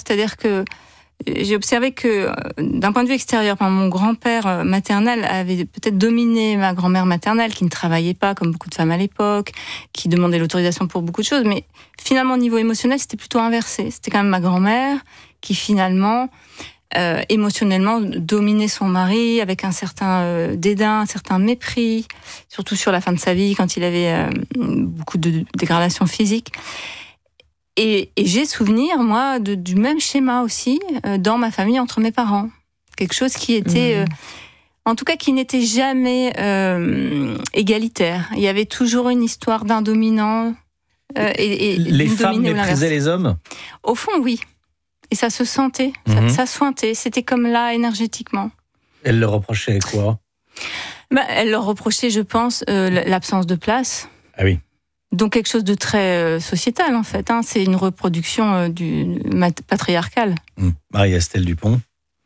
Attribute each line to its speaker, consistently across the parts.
Speaker 1: C'est-à-dire que j'ai observé que, d'un point de vue extérieur, mon grand-père maternel avait peut-être dominé ma grand-mère maternelle, qui ne travaillait pas comme beaucoup de femmes à l'époque, qui demandait l'autorisation pour beaucoup de choses, mais finalement, au niveau émotionnel, c'était plutôt inversé. C'était quand même ma grand-mère qui, finalement, émotionnellement, dominait son mari avec un certain dédain, un certain mépris, surtout sur la fin de sa vie, quand il avait beaucoup de dégradation physique. Et j'ai souvenir, moi, du même schéma aussi dans ma famille entre mes parents. Quelque chose qui était, en tout cas, qui n'était jamais égalitaire. Il y avait toujours une histoire d'un dominant et
Speaker 2: les femmes méprisaient les hommes ?
Speaker 1: Au fond, oui. Et ça se sentait, ça sointait. C'était comme là, énergétiquement.
Speaker 2: Elle leur reprochait quoi ?
Speaker 1: Elle leur reprochait, je pense, l'absence de place.
Speaker 2: Ah oui.
Speaker 1: Donc quelque chose de très sociétal en fait. C'est une reproduction du patriarcal.
Speaker 2: Marie-Estelle Dupont.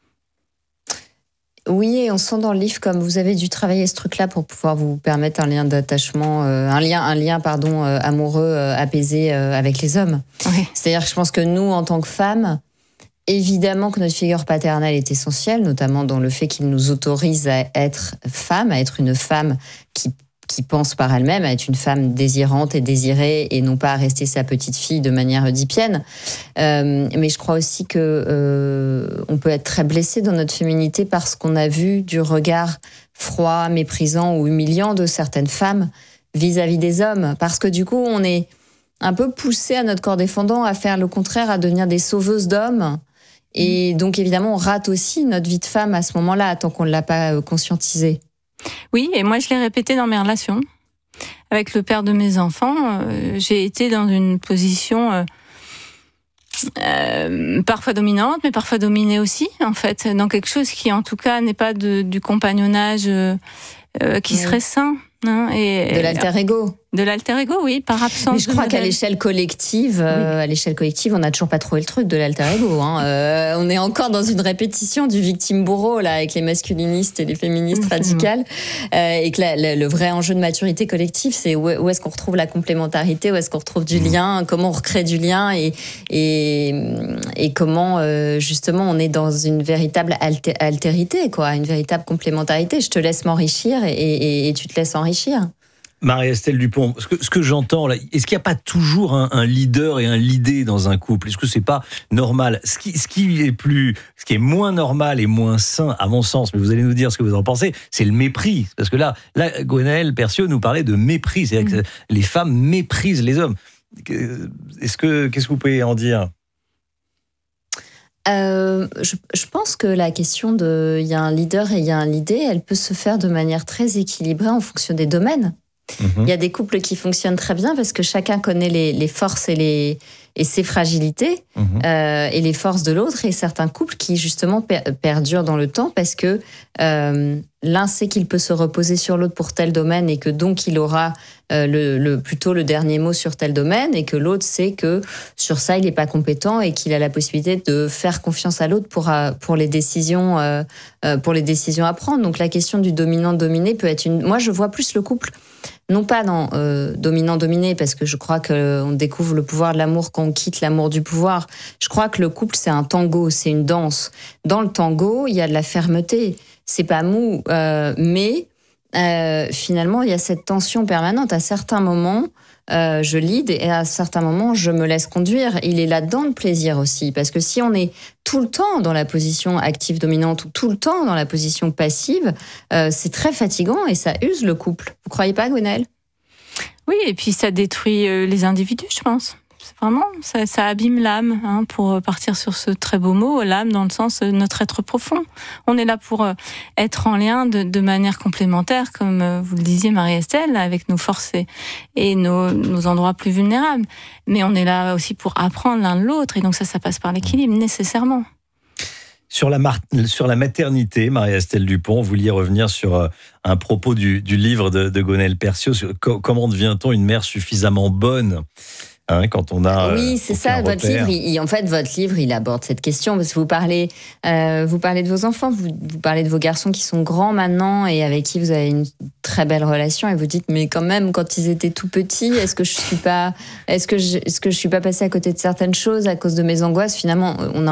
Speaker 3: Oui, et on sent dans le livre comme vous avez dû travailler ce truc-là pour pouvoir vous permettre un lien d'attachement, un lien amoureux apaisé avec les hommes.
Speaker 1: Oui.
Speaker 3: C'est-à-dire que je pense que nous, en tant que femmes, évidemment que notre figure paternelle est essentielle, notamment dans le fait qu'il nous autorise à être femmes, à être une femme qui pense par elle-même, à être une femme désirante et désirée et non pas à rester sa petite fille de manière oedipienne. Mais je crois aussi que on peut être très blessé dans notre féminité parce qu'on a vu du regard froid, méprisant ou humiliant de certaines femmes vis-à-vis des hommes. Parce que du coup, on est un peu poussé à notre corps défendant à faire le contraire, à devenir des sauveuses d'hommes. Et donc, évidemment, on rate aussi notre vie de femme à ce moment-là, tant qu'on ne l'a pas conscientisé.
Speaker 1: Oui, et moi je l'ai répété dans mes relations. Avec le père de mes enfants, j'ai été dans une position parfois dominante, mais parfois dominée aussi, en fait, dans quelque chose qui, en tout cas, n'est pas du compagnonnage qui serait sain.
Speaker 3: De l'alter ego.
Speaker 1: De l'alter ego, oui, par absence.
Speaker 3: Mais je crois qu'à l'échelle collective, on n'a toujours pas trouvé le truc de l'alter ego. On est encore dans une répétition du victime bourreau là, avec les masculinistes et les féministes radicales, et que le vrai enjeu de maturité collective, c'est où est-ce qu'on retrouve la complémentarité, où est-ce qu'on retrouve du lien, comment on recrée du lien et comment justement on est dans une véritable altérité, quoi, une véritable complémentarité. Je te laisse m'enrichir et tu te laisses enrichir.
Speaker 2: Marie-Estelle Dupont, ce que j'entends là, est-ce qu'il n'y a pas toujours un leader et un leader dans un couple ? Est-ce que c'est pas normal ? Ce qui est moins normal et moins sain, à mon sens, mais vous allez nous dire ce que vous en pensez, c'est le mépris. Parce que là Gwenaëlle Perciaud nous parlait de mépris, c'est-à-dire que les femmes méprisent les hommes. Qu'est-ce que vous pouvez en dire ?
Speaker 3: Je pense que la question il y a un leader et il y a un leader, elle peut se faire de manière très équilibrée en fonction des domaines. Il y a des couples qui fonctionnent très bien parce que chacun connaît les forces et ses fragilités et les forces de l'autre, et certains couples qui justement perdurent dans le temps parce que l'un sait qu'il peut se reposer sur l'autre pour tel domaine et que donc il aura plutôt le dernier mot sur tel domaine, et que l'autre sait que sur ça il n'est pas compétent et qu'il a la possibilité de faire confiance à l'autre pour les décisions à prendre. Donc la question du dominant-dominé peut être moi je vois plus le couple non pas dans dominant-dominé, parce que je crois qu'on découvre le pouvoir de l'amour quand on quitte l'amour du pouvoir. Je crois que le couple, c'est un tango, c'est une danse. Dans le tango, il y a de la fermeté. C'est pas mou, mais finalement, il y a cette tension permanente. À certains moments, je lead, et à certains moments, je me laisse conduire. Il est là-dedans le plaisir aussi, parce que si on est tout le temps dans la position active dominante ou tout le temps dans la position passive, c'est très fatigant et ça use le couple. Vous croyez pas, Gwenaëlle ?
Speaker 1: Oui, et puis ça détruit les individus, je pense. Vraiment, ça abîme l'âme, pour partir sur ce très beau mot, l'âme dans le sens de notre être profond. On est là pour être en lien de manière complémentaire, comme vous le disiez Marie-Estelle, avec nos forces et nos endroits plus vulnérables. Mais on est là aussi pour apprendre l'un de l'autre, et donc ça passe par l'équilibre, nécessairement.
Speaker 2: Sur la maternité, Marie-Estelle Dupont, vous vouliez revenir sur un propos du livre de Gwenaëlle Perciaud, sur comment devient-on une mère suffisamment bonne ? Quand on a
Speaker 3: oui, c'est ça. Votre livre, il aborde cette question parce que vous parlez de vos enfants, vous parlez de vos garçons qui sont grands maintenant et avec qui vous avez une très belle relation, et vous dites mais quand même quand ils étaient tout petits, est-ce que je suis pas passée à côté de certaines choses à cause de mes angoisses ? Finalement, on a